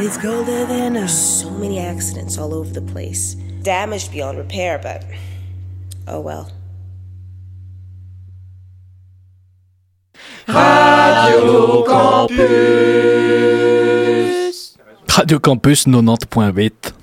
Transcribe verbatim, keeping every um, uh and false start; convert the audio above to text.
It's colder than a... So many accidents all over the place. Damaged beyond repair, but... Oh well. Radio Campus. Radio Campus quatre-vingt-dix point huit.